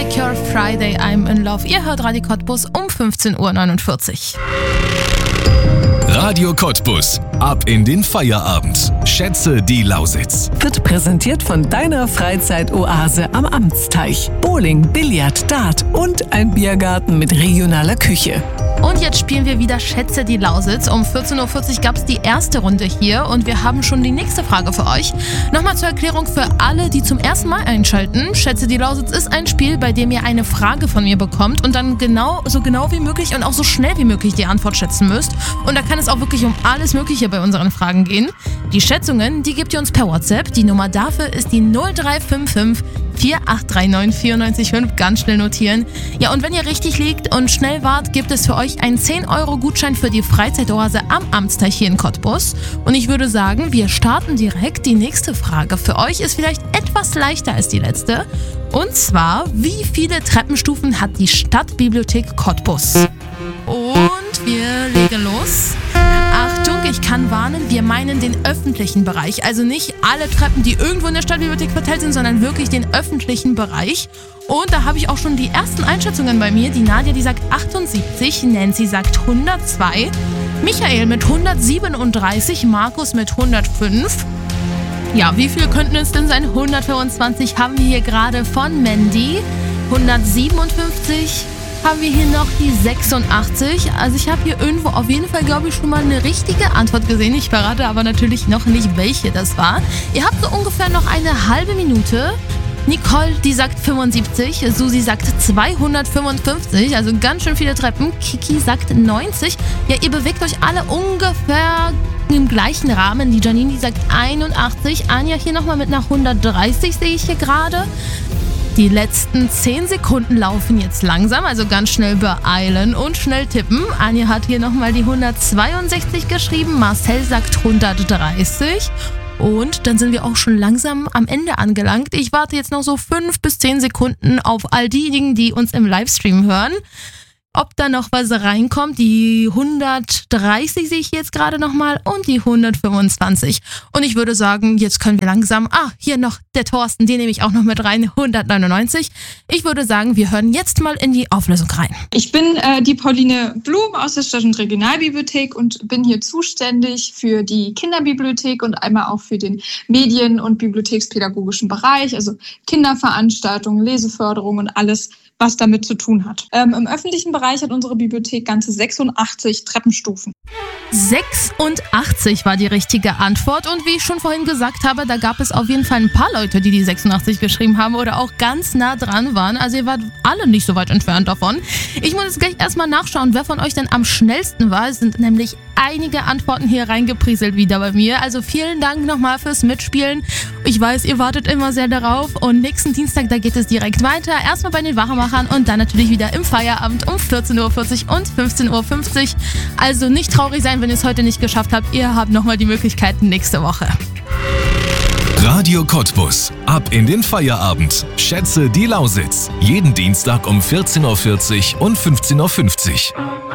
The Cure, Friday, I'm in Love. Ihr hört Radio Cottbus um 15.49 Uhr. Radio Cottbus. Ab in den Feierabend. Schätze die Lausitz. Wird präsentiert von deiner Freizeitoase am Amtsteich. Bowling, Billard, Dart und ein Biergarten mit regionaler Küche. Und jetzt spielen wir wieder Schätze die Lausitz. Um 14.40 Uhr gab es die erste Runde hier und wir haben schon die nächste Frage für euch. Nochmal zur Erklärung für alle, die zum ersten Mal einschalten. Schätze die Lausitz ist ein Spiel, bei dem ihr eine Frage von mir bekommt und dann so genau wie möglich und auch so schnell wie möglich die Antwort schätzen müsst. Und da kann es auch wirklich um alles Mögliche bei unseren Fragen gehen. Die Schätzungen, die gebt ihr uns per WhatsApp. Die Nummer dafür ist die 0355 4839 945. Ganz schnell notieren. Ja, und wenn ihr richtig liegt und schnell wart, gibt es für euch einen 10-Euro-Gutschein für die Freizeitoase am Amtsteich hier in Cottbus. Und ich würde sagen, wir starten direkt. Die nächste Frage für euch ist vielleicht etwas leichter als die letzte. Und zwar, wie viele Treppenstufen hat die Stadtbibliothek Cottbus? Und wir legen los. Achtung, ich kann warnen, wir meinen den öffentlichen Bereich. Also nicht alle Treppen, die irgendwo in der Stadtbibliothek verteilt sind, sondern wirklich den öffentlichen Bereich. Und da habe ich auch schon die ersten Einschätzungen bei mir. Die Nadia, die sagt 78, Nancy sagt 102, Michael mit 137, Markus mit 105. Ja, wie viel könnten es denn sein? 125 haben wir hier gerade von Mandy, 157 haben wir hier noch die 86. Also ich habe hier irgendwo auf jeden Fall, glaube ich, schon mal eine richtige Antwort gesehen. Ich verrate aber natürlich noch nicht, welche das war. Ihr habt so ungefähr noch eine halbe Minute. Nicole, die sagt 75. Susi sagt 255. Also ganz schön viele Treppen. Kiki sagt 90. Ja, ihr bewegt euch alle ungefähr im gleichen Rahmen. Die Janine, die sagt 81. Anja hier nochmal mit nach 130, sehe ich hier gerade. Die letzten 10 Sekunden laufen jetzt langsam, also ganz schnell beeilen und schnell tippen. Anja hat hier nochmal die 162 geschrieben, Marcel sagt 130 und dann sind wir auch schon langsam am Ende angelangt. Ich warte jetzt noch so 5 bis 10 Sekunden auf all diejenigen, die uns im Livestream hören. Ob da noch was reinkommt, die 130 sehe ich jetzt gerade nochmal und die 125. Und ich würde sagen, jetzt können wir langsam, hier noch der Thorsten, den nehme ich auch noch mit rein, 199. Ich würde sagen, wir hören jetzt mal in die Auflösung rein. Ich bin die Pauline Blum aus der Stadt- und Regionalbibliothek und bin hier zuständig für die Kinderbibliothek und einmal auch für den Medien- und bibliothekspädagogischen Bereich, also Kinderveranstaltungen, Leseförderung und alles, was damit zu tun hat. Im öffentlichen Bereich hat unsere Bibliothek ganze 86 Treppenstufen. 86 war die richtige Antwort und wie ich schon vorhin gesagt habe, da gab es auf jeden Fall ein paar Leute, die die 86 geschrieben haben oder auch ganz nah dran waren. Also ihr wart alle nicht so weit entfernt davon. Ich muss jetzt gleich erstmal nachschauen, wer von euch denn am schnellsten war. Es sind nämlich einige Antworten hier reingeprieselt wieder bei mir. Also vielen Dank nochmal fürs Mitspielen. Ich weiß, ihr wartet immer sehr darauf und nächsten Dienstag, da geht es direkt weiter. Erstmal bei den Wachmachern und dann natürlich wieder im Feierabend um 14.40 Uhr und 15.50 Uhr. Also nicht traurig sein, wenn ihr es heute nicht geschafft habt. Ihr habt nochmal die Möglichkeit nächste Woche. Radio Cottbus. Ab in den Feierabend. Schätze die Lausitz. Jeden Dienstag um 14.40 Uhr und 15.50 Uhr.